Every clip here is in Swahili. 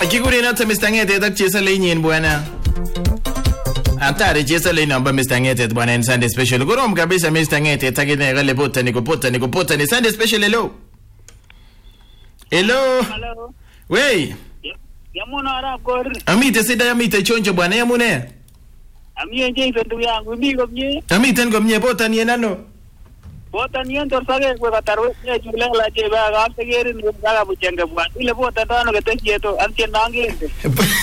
Kikuren hata Mr. Ngetet ak chesalenyin bwana. Atare chesale namba Mr. Ngetet bwana en Sunday special. Korom kabisa Mr. Ngetet akine kale potani Sunday special. Hello. Hello. Hello. Wey. Yamuna arab kor. Amite sida amite chonjo bwana yamune. Amie nje ndu yangu mimi komye. Amiten komye potani enano. Potani endo sage kwa katarwe chule la je ba ga segeri ni ga buchenge bwana. Ile pota tano kete kieto anche nangende.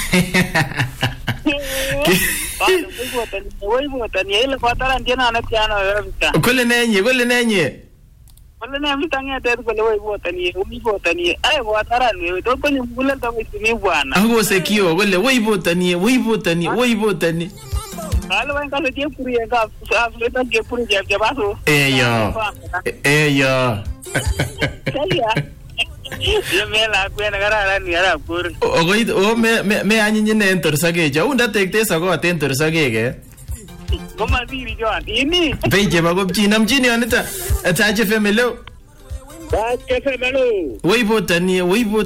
Woi potani ile patara ndiana na piano vita. Kole nenye. Wala na Mr. Ngetet kole woi potani umi potani ai patara ni to kwenye mgule to mimi bwana. Ango sekio kole woi potani. Halo wenga le tiepuri enga afleta tiepuri je baso. Eyo. Salia. Yo me la kwena gara ni ara pur. Ogoit me anyinye ne entorsage ja unda tekte sago atentorsage ke. Goma diri jo ini. Peje magopchi namjini anita. Ataje femelo. Taje femelo. Woi potani.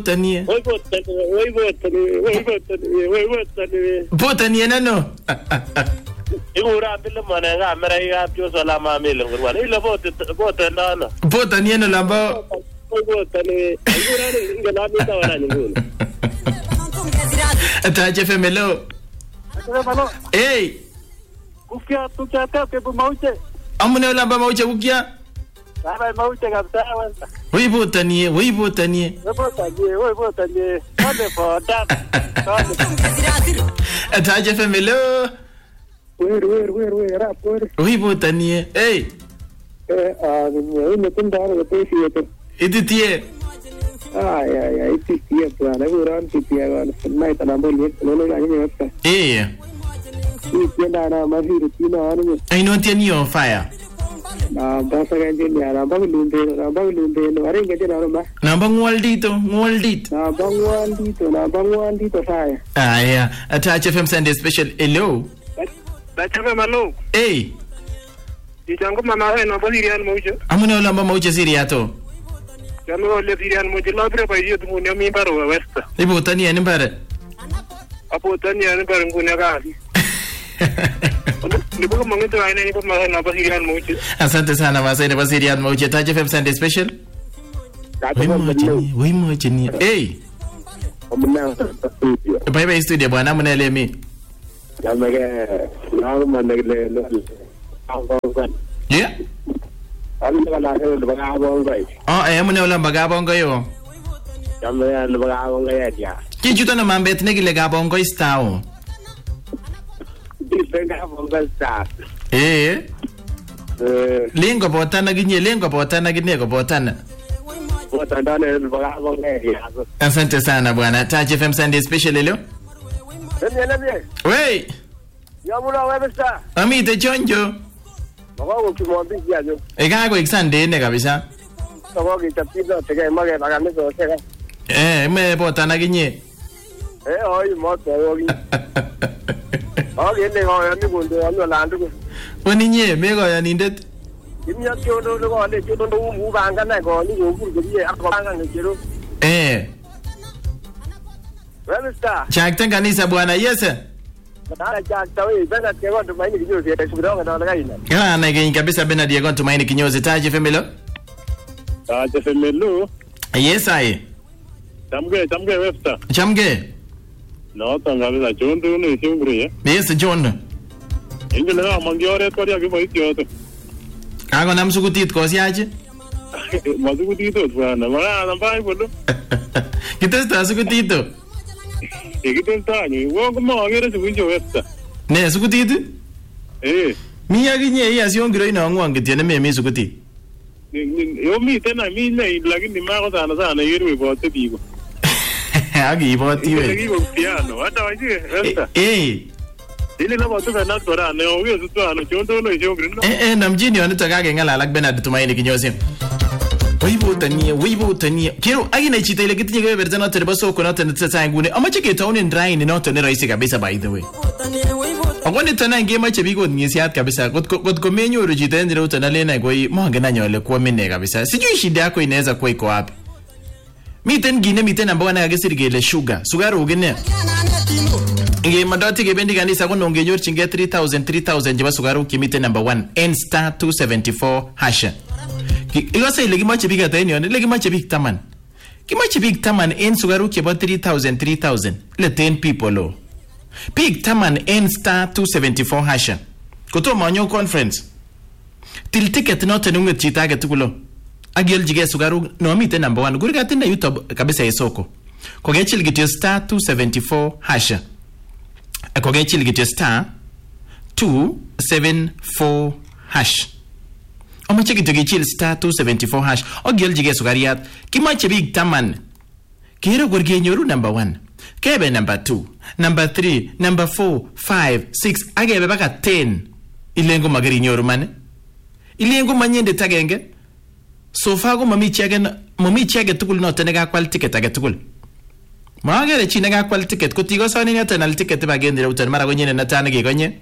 Potani enano. Igura bile manenga mera iga pio salama mele ngurwa. Ile potana. Potani eno lamba. Potani. Igura ni ngala mita wala nyingine. Ataje femelo. Hey. Ukia tukia te bu mauche. Amune lamba mauche ukia. Baba mauche kabisa wanta. Woi potani. Woi potani. Kade foda. Ataje femelo. Wait, rapor. Woi potani. Hey. Ni tundaro te siete. Iditie. Ay, iditie bwana. Guran iditie bwana. Night na mbele, lolo la nyinyi hapa. Eh. Ikienda na maziru tina anu. I know tieni on fire. Na basa ganje ni ara bagulunde no are ngete na roma. Namba ngwaldito. Na bangwandito fire. Yeah. Ataje FM Sunday special. Hello. Bachafe malo. Hey. Ichangu mama he no basirian mauche. Amune lamba mauche siriato. Jamu le sirian mauche labre pa yetu munyo mi baro westa. Ibotani eni bare. Apotani ani bar ngunya kasi. Nipo mangito aina nipo mama na basirian mauche. Asante sana Masai basirian mauche. Ataje FM Sunday special. Woi mocheni. Hey. Omna studio. Bye studio bwana amune lemi. Yamage na manele lo. Yeah. Allo la he lo baga bongai. Amune lamba gabongo yo. Yamage lo baga bongai ya. Kichuto na mambet negile gabongo istao. Dipenga bongai sta. Lengo botana ginye ko botana. Botana lo baga bongai ya. Asante sana bwana. Taje FM Sunday special leo. Nene. Wey. Yamuna websta. Amite chonjo. Bako kimwambi kiajo. Ekago Sunday ne kabisa. Bako kitapita tege mage bagamizo tege. Me botana ginye. Oi moto yogi. Ene go ni gunde anu landu. Oninye me go yanindet. Imya chodo go le chodo mu banga na go ni go buru ge akobanga ngiro. Websta. Chakta kanisa bwana yesa. Nana chakta wewe bana tego tumaini kinyozi ya shudonga na lagaina. Na geni kabisa bena Diego tumaini kinyozi taje femelo. Taje femelo. Yes ai. Tamge Websta. Chamge. No tanga bisa jondu ni simburi. Yes John. Ingele na mangiore toria ke mai tioto. Kago namsukutit ko siaje. Mazukutito bwana. Mara nambai bodo. Kitesta sukutito. Ikitentani, wongo maagere sikunjo Websta. Ne sukutiti? Mi aginye ya siongiro ina ngwangi tiene me sukuti. Yo mi tena mi ne lakini mako sana yirwe bote bigo. Agi bote we. Bigo piano, hata waje Websta. Ile na bote na tora ne owe sutu ano chondo no siongiro. Namjini onita kage ngalala Bernard Tumaini kinyozi. Wibutania. Kero agina chita ile kitinye kwa bertana tereba soko na tena tsatsa ngune. Amache ke tauni ndrai ni noto ne raisi kabisa by the way. Agone tana nge mache bigo ngisiat kabisa. Kotko menyoru chita ndire utana lena kwa mo ngena nyole kwa mine kabisa. Sijui shida yako inaweza kuwa iko wapi. Miten gine miten number 1 kakisir kele sugar. Sugaruk ine. Nge madoti kebendi kanisa kono ngenyorchinge 3000 chebo sugaruk chemiten number 1 N star 274 hash. Ikose ile kimoche biik ata en yon, ile kimoche biik 10. Kimoche biik 10 en sugaruk chebo 3000. Ile 10 people oh. Biik 10 en star 274 hash. Kotomo anyo conference. Til ticket noton unget chito age tugulo. Agiolchige sugaruk no miten number 1. Guri katinda YouTube kabisa isoko. Kogechil kityo star 274 hash. Kogechil kityo star 274 hash. Omoche kityo gichil star 274 hash. Ogiolchige sugariat. Kimoche biik 10. Kero gorgenyoru number 1. Kebe number 2, number 3, number 4, 5, 6, agebe baka 10. Ilengo magari nyoru mane. Ilengo manyende tagenge. So far go mami chiage tukul no tenega kwal ticket age tukul. Magere chi nega kwal ticket ko tigo sani na tenal ticket ba gendire utan mara go nyene na tanege gonye.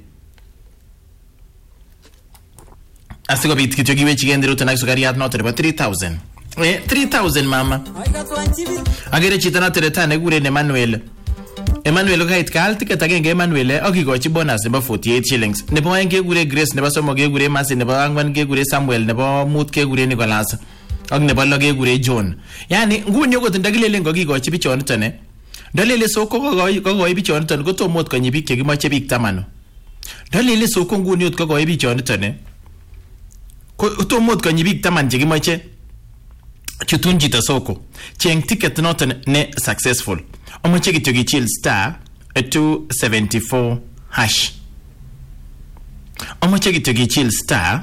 Asigo bit kityo giwe chi gendire utan sugariat no teneba 3000. 3000 mama. Agere chito na tereta ne gure ne Emmanuel gait kal ticket agenge Emmanuel okigochi bonus nebo 48 shillings. Nebo enge gure Grace nebo somo ge gure Masi nebo angwan ge gure Samuel nebo mut ge gure Nicholas. Og nebo lo ge gure John. Yani nguni okot ndagilele ngokigochi bichon ne. Ndalele soko kogoi bichon ton ko tomot konyi bik chekimoche bik 10. Ndalele soko nguni ot kogoi bichon ne. Ko tomot konyi bik 10 chekimoche chutun jita soko. Cheng ticket noton ne successful. Omoche kityo gichil star 274 hash. Omoche kityo gichil star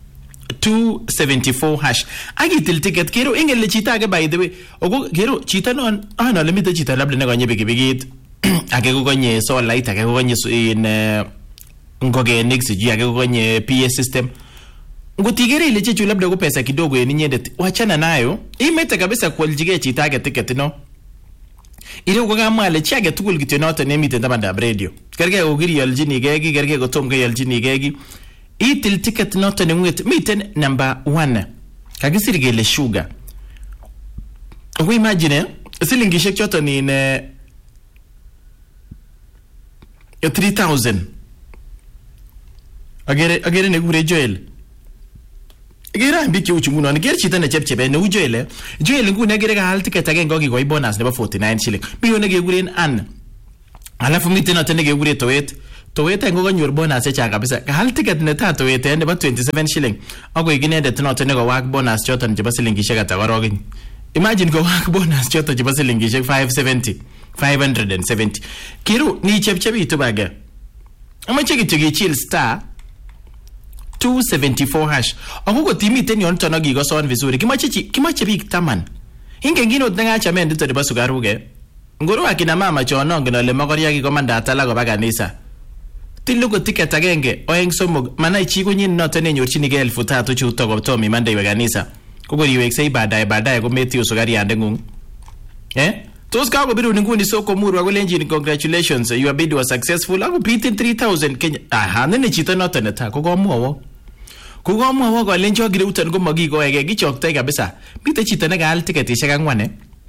274 hash. Agitil ticket kero ingele chita age by the way. Ogo kero chita non no limite chita labda ne gonye bigibigit. Age go gonye solite age go gonye in ngogenik siji age go gonye PS system. Ngotigere ile chechu labda go pesa kidogo yenyende wachana nayo. Imete kabisa kwaljige chita age ticket no. Ile uko kama ale chiage tukul kityo noto nemiten tabanda radio. Kerge ogiri yaljini gegi kerge gotom ge yaljini gegi. Itil ticket noto nenguet miten number 1. Kagisiri gele sugar. We imagine silingishek choto ni 3000. Agere ne gure Joel. Gira mbiki uchungu no ngere chita ne chepchebe ne ujoele Joel ngune gere ga hal ticket agenge ogigoi bonus nebo 49 shilling biyo ne geguren an alafu miten atene gegure towet ngo ganyor bonus echa kabisa ga hal ticket ne ta towet nebo 27 shilling agoi ginende tinote ne go work bonus choton chebo silingishek ata warogin. Imagine go work bonus choton chebo silingishek 570 kiru ni chepchebi to baga amache kityo gichil star 274 hash. Akuko timiten yon tono gigo son vizuri. Kimache bik 10. Inge ngino tngacha mende to deba sugaruge. Ngoro akina mama chono ngino le magoria gi komanda atala go baganisa. Tilugo ticket agenge oeng somog mana ichigo nyin no tene nyorchini ge 3000 chuto go tomi mande baganisa. Kugori weksei baadaye go meti usugari ande ngung. Tos ka go biru nguni soko muru agolenjini congratulations your bid was successful. Ago pitin 3000 Kenya. Nene chito no tene ta ko gomuo. Kugomo wago lenjo gire utan go magigo ege gichokte kabisa. Mite chito ne gal ticket ishek angwan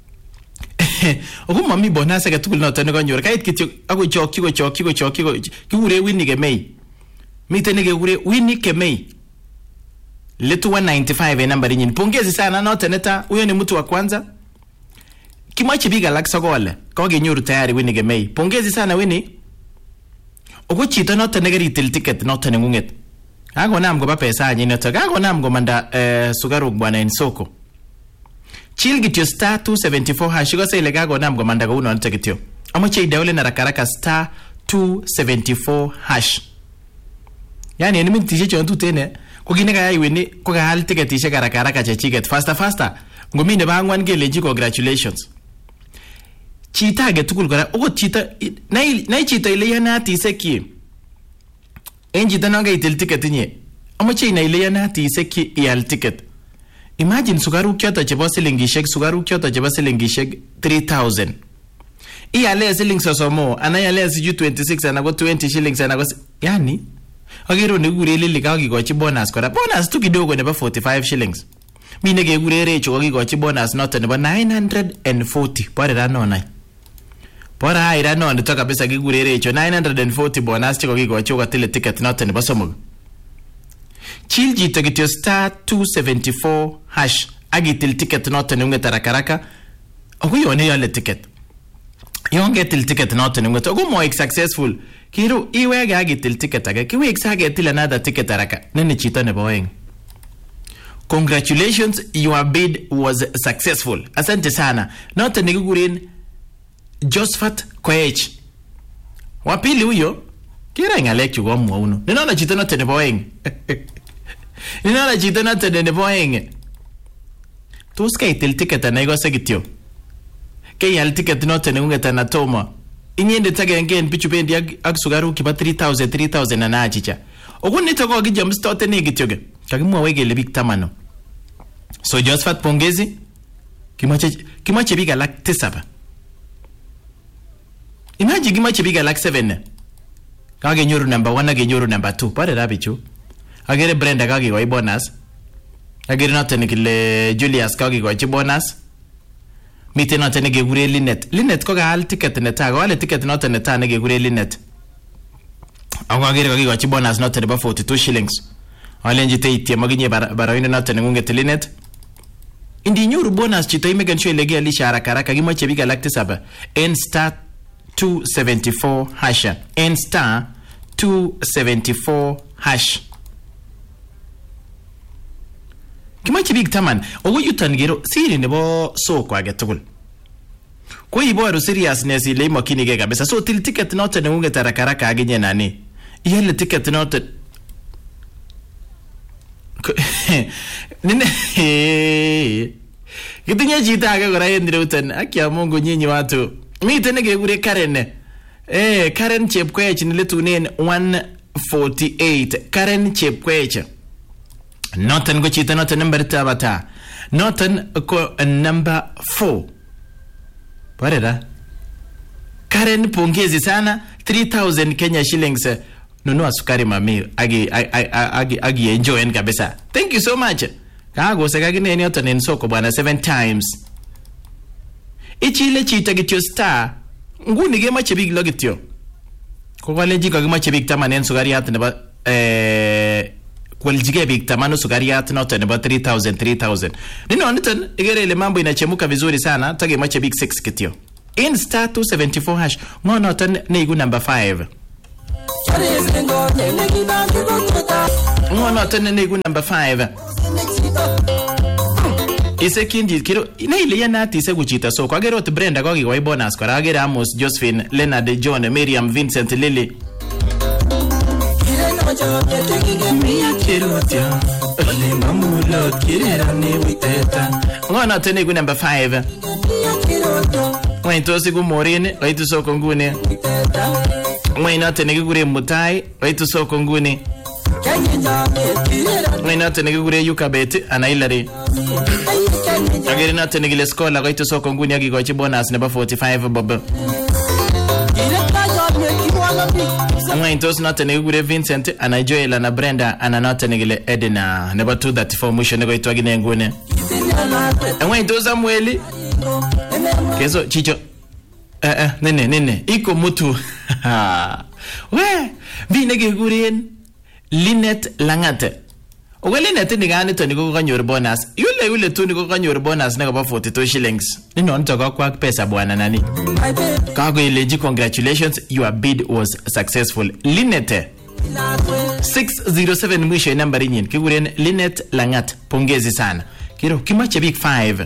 Ogo mami bonus age tukul noto ne gonyor kait kityo ago chokki kigure Winnie Kemei. Mite ne gure Winnie Kemei. Letu 195 nambari nyini. Pongezi sana noto neta huyo ni mtu wa kwanza. Kimache biga laksa gole. Koge nyoru tayari Winnie Kemei. Pongezi sana Winnie. Ogo chito noto ne gari til ticket noto ne ngunget. Ako nam go ba pesa nyine to ako nam go manda sugaruk bwana in soko. Chill gityo star 274 hash go say le go nam go manda go uno ntekityo. Amoche idawle na rakaraka star 274 hash. Yani enimi tije chontu tene ko gine ga yiweni ko ga hal ticket ishe rakaraka che ticket faster. Ngomine ba ngwan gele ji congratulations. Chita ge tukul gara o chita nai chita ile yana tiseki. Enji tananga itil ticket nye. Amoche ina ile yana tiseki ial ticket. Imagine sugaru kyota chebo silingishek 3000. Iale siling sosomo anayale siju 26 anago 20 shillings anago yani agero ne gure lili ka gigochi bonus kora bonus tu kidogo nebo 45 shillings. mi nekekure Rachel kokikochi bonus noton nebo 940 bore ranonai. Bora haira no nito kabisa kikure Rachel 940 bonus chekokikochi kokatile ticket noton nebo somok. Chill jito kityo *274# agitil ticket noton ngunget haraka. Ako yone yale ticket. Yon getil ticket noton ngunget ako mo successful. Kiru iwege agitil ticket age kiwek agetil another ticket haraka. Nene chito nebo oeng. Congratulations, your bid was successful. Asante sana. Noton nikikuren Josephat Koech. Wapili huyo kira ngalek chuko mwauno. Ninaona chito noton nebo oeng. Ninaona chito noton nebo oeng. Tos kaitil ticket anaigose kityo. Kayal ticket noton ngunget anatoma. Inyende tagengen bichu bendi ak sugaru kiba 3000 anachicha. Ogun nito ko kijamstote ne kityoge. Kakimwawe kele bik 10. So Josephat pongezi. Kimache bik alak 7. Imagine kimache bik alak 7. Kagenyoru number 1 agenyoru number 2. Pare rabichu. Agere Brenda kakikoi bonus. Agere noton kile Julius kakikoi bonus. Miten noton nekekure Linet. Linet ko kaal ticket neta. Kaale ticket noton neta nekekure Linet. Ako agere kakikoi bonus noton nebo 42 shillings. Alenji teitye maginye barawindo noton ngunget Linet. Indi nyoru bonus chito imegen sure lege alisha haraka kimache bik alak 7 en *274#. En *274#. Kimache bik 10. Ogo yuton gero siri nebo soko age tugul. Ko iboru seriousness ile imakinige kabisa. So til ticket noton ngunget haraka aginye nani. Yele ticket noton Nine kitinye chito age kora en reuton akia Mungu nyinyi watu. Miten nekekure Karen. Karen Chepkoech niletunen 148. Karen Chepkoech. Noton ko chito noton number tabata. Noton ko number 4. Pareda. Karen pongezi sana 3000 Kenya shillings. Nunua sukari mami agi enjoy kabisa. Thank you so much. Kago sekagine ni otonen soko bwana 7 times. Ichile chita kityo star. Nguni gemache big logityo. Ko kwalenji kagimache big 10 sukariat nebo kwaljige big 10 sukariat noto nebo 3000. Nino niton igere ile mambo inachemuka vizuri sana. Tagemache big 6 kityo. In *274#. Ngonoton neigu number 5. Ngonoton neigu number 5. Ise kinji kiro ina ile yanati ise kuchita so kwa gerot Brenda kokikoi bonus kora agere Amos, Josephine, Leonard, John, Miriam, Vincent, Lily. Ngonoton neigu number 5. Ngoito siku Morini oitu soko nguni. Ngoinoton nekikure Mutai oitu soko nguni. Ngoinoton nekikure Yukabet ana Hillary. Agere noton nekile Scholar oitu soko nguni akikochi bonus nebo 45 bob. Ngoitos noton nekikure Vincent ana Joel ana Brenda ana noton nekile Edna nebo 234 mwisho nekoitu agine nguni. Ngoitos Samueli. Keso chicho nene iko mutu. We vine kekuren Linet Langate. Ogo Linet ni ganito ni kokanyor bonus. Yule tu ni kokanyor bonus ne koba 42 shillings. Nino nito kwa pesa bwana nani. Kago ileji congratulations, your bid was successful. Linet 607 mwisho nambari nyin kekuren Linet Langat. Pongezi sana. Kiro kimache big 5.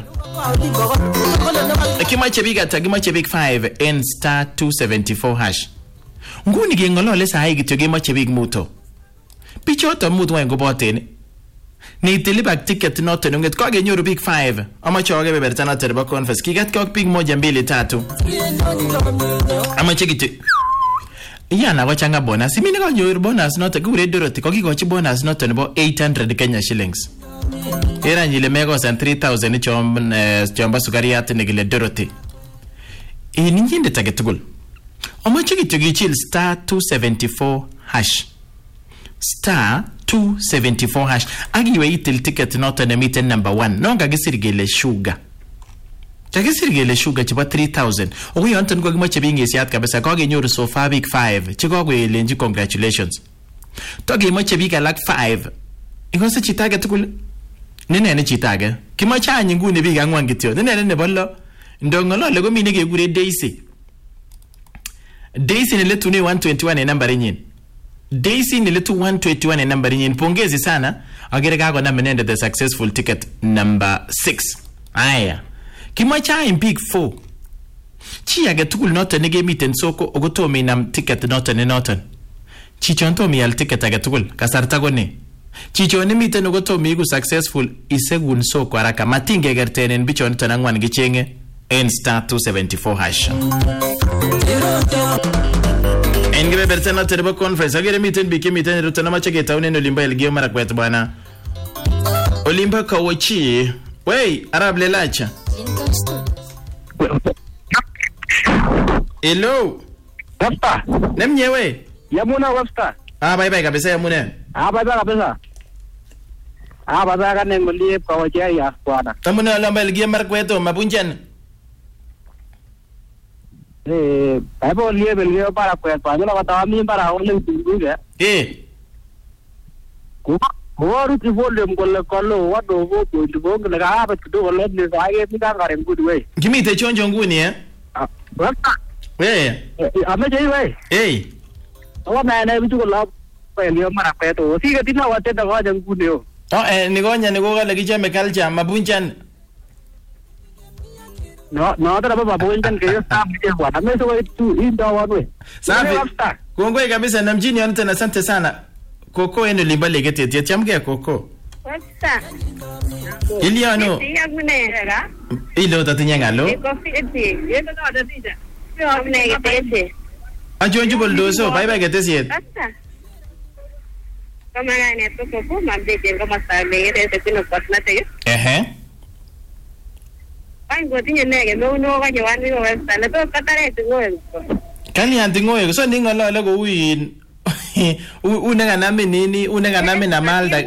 Kimache big 5 en *274#. Nguni gengolole sahi kityo kimache big muto. Pichoto muto wengo boten. Ni tilibak ticket noto nunget kwa genyoru big 5. Amache wage beberta noto nebo conference. Kigat kwa big 1 2 3. Amache kityo. Yana wachanga bonus. Mimi nika nyoru bonus noto kure Dorothy kokikochi bonus noto nebo 800 Kenya shillings. Era njile mego san 3000 chomba sukariat nekile Dorothy. Ninjinde tagetugul. Amache kityo gichil *274#. 274 hash. Agiwe itil ticket noton nemiten number 1. Non kakisir kele sugar. Kakisir kele sugar chebo 3000. Ogo yonton ko kimoche bingesiat kabisa kokenyoru sofa big 5. Chikokoelenji congratulations. Tokemoche big alak 5. Ikose chito age tugul. Nene chito age. Kimoche any nguni big angwan kityo. Nene nebo lo. Ndongolole komi nekekure Daisy. Daisy niletune 121 en nambari nyin. Daisy niletu 121 en nambari nyin. Pongezi sana. Agere kako na menende the successful ticket number 6. Aya. Kimocha in big 4. Chi age tugul noton negemiten soko ogotomi nam ticket noton en noton. Chichon tomi al ticket age tugul kasarta kone. Chichon nemiten ogotomi iku successful isegun soko haraka matinge gertenen bichon ton angwan gichenge en star 274 hash. En gebe bertena terbo conference agere miten biki miten rutana mache getaunen Olimba Elgeyo Marakwet bwana. Olimba Kawochi. Wey, Arab Lelacha. Hello. Wasta. Nemnyewe. Yamuna wasta. Bye kabisa yamuna. Bye kabisa. Bye kan ngoliep Kawochi ya bwana. Tamuna Olimba Elgeyo Marakwet mabunjan. Hapo liep Elgeyo Marakwet bwana na watawami bara wale utunguge. Waru volume kolo wado voto ndivonge na hapa kidogo leo zaige mikangare ngudi we. Kimite chonjo nguni Wasta. Ameje we. Wana na bitu kola Elgeyo Marakwet o siga tina watenda waja ngudi yo. Nigonya nigogale kicheme culture mabunjan. No tara mabunjan keyo safi bwana. Ameso we tu inda wanwe. Safi. Kongoi kabisa na mjini yote na asante sana. Koko eno Olimba Legetetia chamge Koko. Wasta. Iliano. Ilo tatinya ngalo. Ajonju boldoso bye getesiet. Wasta. Kama ngane Koko mabete ngoma sale ete tino patna te. Ai ngotinye nege no ka jewani ko wasta le to katare tingoe. Kani antingoe so ningolole ko uin. Unenga nami nini, unenga nami na malda.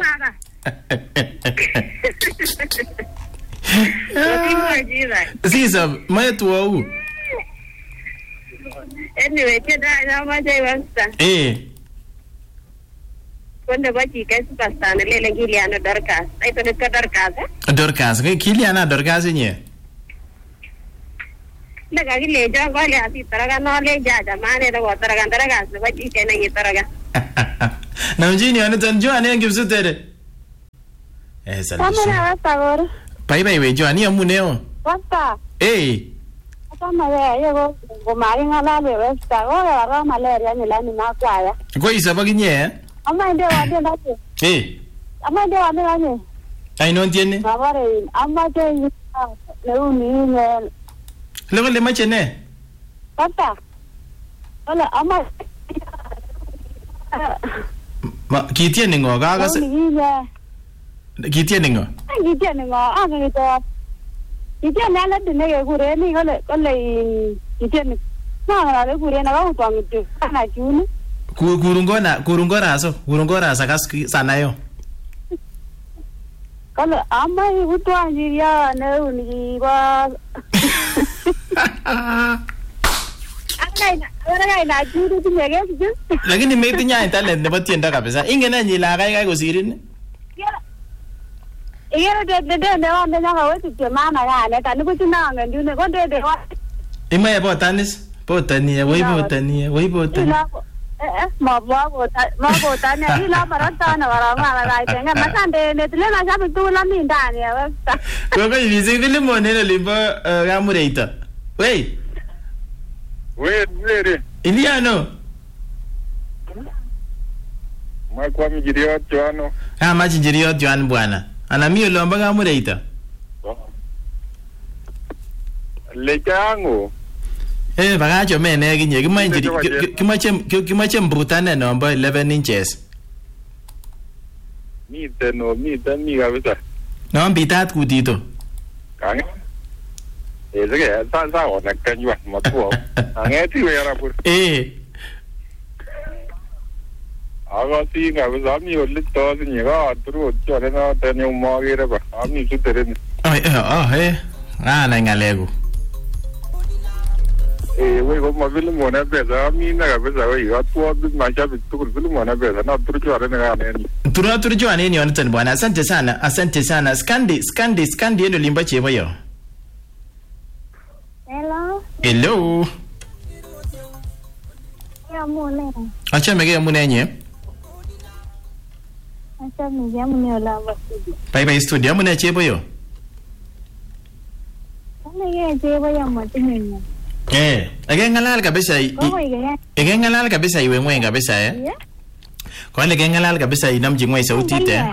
Sisa, maetu wau. Anyway, keda na maja wasta. Kwenda bachi kai superstar na lele Kiliana Dorcas. Ai to ka Dorcas. Dorcas, Kiliana Dorcas nye. Daga gile jango le asi taraga no le jaja mane da taraga taraga se bachi kai na taraga. Na mjini anaton Joan yangi msutere. Salisha. Kama wasta goro. Bye we Joan ya muneo. Wasta. Kama yego ngomari ngala le wasta goro ra malaria ni lani makwaya. Kwa isaba kinye Ama ndio wande ndake. Ama ndio wande nanye. Ai non tiene. Babare ama te leo ni Lego le mache ne. Wasta. Wala ama Ma kitiene ngo gaga se. Kitiene ngo. Kitiene ngo ngito. Kitiene ala dinege gure ni kole kitiene. Na ala gure na ba utwa ngito kana chuni. Kurungora sakas sana yo. Kole ama utwa njiria ne uni ba. Lakini meitinya talent nebo tiendo kabisa. Ingene nyila kai kosirin. Igere de wande nyanga wetu ke mana gane tani kuchina ngandune konde de wa. Imaye botanis, botanie, wei botanie. Mabotani ila marata na warama la itenga masande ne tule na sabu tu la mindani wasta. Koko ibizi vile monene Olimba gamureita. Wei. Were. Iliano. Kwa mjiriot Joano. Majiriot Joan bwana. Ana mimi Olimba gamureita. Lejango. Bagacho mene kinye kimache mbutane nombo 11 inches. Miten kabisa. No mbitat kutito. Kange. Sege sa ona kanywa matuo. Angeti we rapur. Akasi kabisa ami ole tosinye ka turu chore na tani umagere ba. Ami sutereni. Na ngalego. Wewe kama vile mwana pesa ami na kabisa wewe atwa mashabiki tukul vile mwana pesa na turu chore na nani. Turu chore nini onitani bwana. Asante sana. Skandi eno limba chebo yo. Hello. Ya mune. Acha mege mune nye. Acha mege mune ola studio. Bye studio mune chebo yo. Mege chebo yo mtinyo. Ngalal kabisa ngalal kabisa iwe ngwe kabisa Kwa ile ngalal kabisa inamji ngwe sauti te.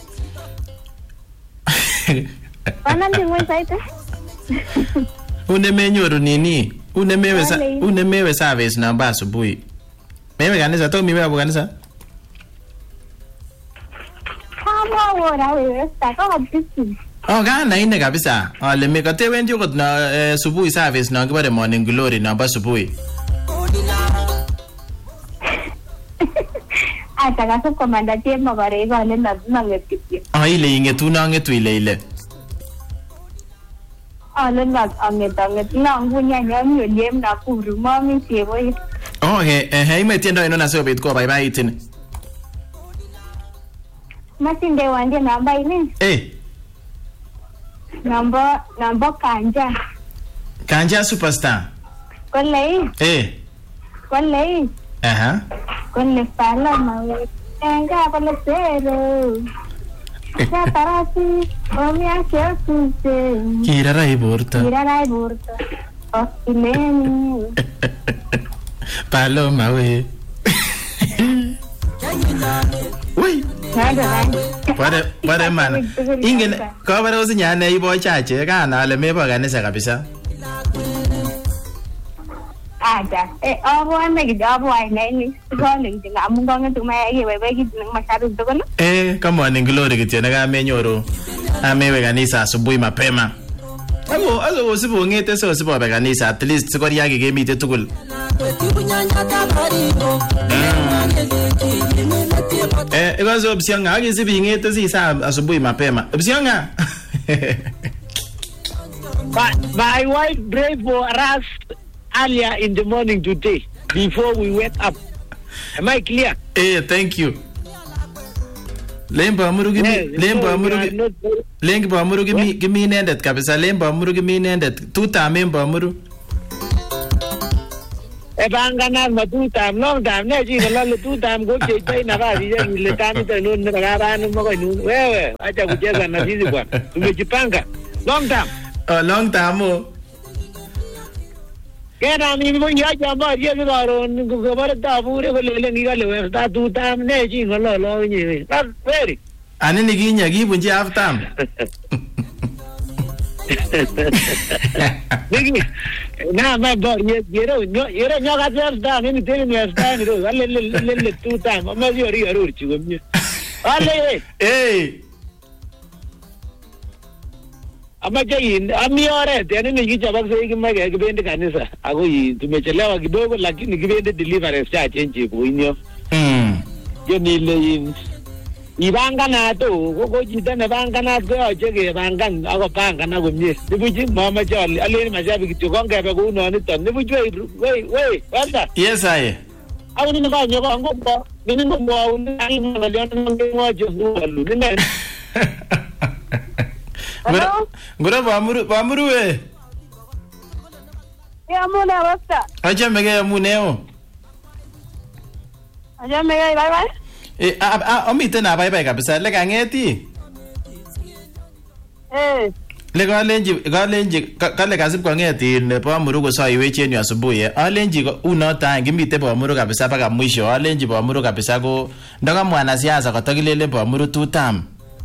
Anamji ngwe sauti. Unemenyoru nini? Unemewe service namba asubuhi. Mewe kanisa to miwe hapo kanisa? Kama wora wewe sasa busy. Gana ine kabisa. Ale mekate wendi ukot na asubuhi service na ngibare morning glory namba asubuhi. Ata kaso komanda tiema bare vale na ngetipi. Ile ingetuna ngetu ile. Lên là người ta ngu nhà nhóm người đêm là phụ rủ mơ mình xìa với hei me tiendo ino na sio bit ko bye bye tin mà xin đều anh đi nằm bay nè number Kanja superstar con lấy con lấy phá là mà Kanja con lấy xe rồi Satarasi, omia kiosuse. Kirarai burta. Osileni. Paloma we. Wait. Pare mana. Ingene ko bare usinyane ibo chache kana ale mebo kanisa kabisa. Ada. Abo ame nini. Gole nginga mungonga tumaye wewe kitu masharu tokona. Kama ni glory kitu na kama menyoro. Amewe kanisa asubuhi mapema. Azo usipo ngete so usipo be kanisa at least sikori yake gemite tukul. Ikazo bisianga age sibi ngete si sa asubuhi mapema. Bisianga. My wife prayed for us earlier in the morning today before we wake up. Am I clear? Thank you. Lemba amuru gimi nendet kabisa lemba amuru gimi nendet tuta memba amuru. Bangana matuta long time ne ji la tuta go che na ba ji le tani te no na ga ba no mo ko nu wewe acha kucheza na sisi bwana tumejipanga long time. Long time. Kena mimi mwenye jamba ye garo ngobare ta pure ko le ngi gale we ta tu tam ne ji ngolo lo ni ta very ani ni ginya gibunji aftam nigi na ma do yero nyo ga ta ni te ni sta ni ro le tu tam ma yori arur chu gumni ale Amajain amiore tena ni jabak sai kimma ga gibende kanisa ago yi tumechelewa kidogo lakini gibende deliverance cha change kuinyo yo ni le ibanga na to go jita na banga na go chege banga ago panga na gumye dibuji mama jali ale majabi kitonga ba go no ni ton dibuji we basta yes I ago ni ga nyo go ngo ni ngo mo ni mo le no ngo jo lu ni ne Ngura bamuru we. Ya mune wasta. Acha mege ya muneo. Acha mege bye bye. Omite na bye bye kabisa le kangeti. Le galenji kale kasip kangeti ne bamuru ko sai we chenu asubuhi. Alenji uno ta ngimite bamuru kabisa paka mwisho. Alenji bamuru kabisa ko ndanga mwana siasa katagilele bamuru tutam.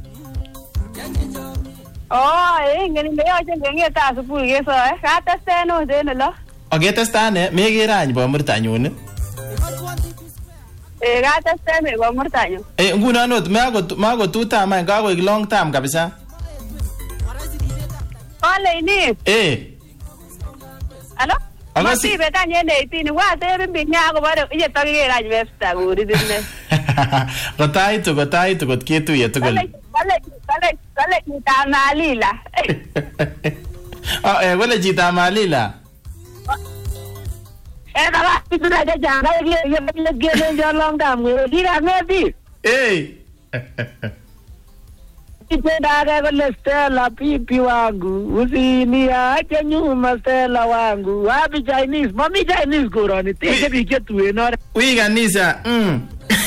Ngani leo chenge ta asubuhi keso ka teste no dene lo. Oge testa ne me gerany bo murtanyun. Ka teste me bo murtanyu. Nguna not mago tuta ma ga go long time kabisa. Ole ni. Alo? Agasi beta nyene itini wa tere binya ko bare ije to gerany westa guri dinne. Kotaitu kot ketuye tugul. Kale chita Malila. Kole chita Malila. Baba, tunaje janga yeye njalonga mwe dira mebi. Kitenda kale Stella pipi wangu, usiniache nyuma Stella wangu. Wapi Chinese, mami Chinese koroni, teke bike tuwe nore. Wi kanisa,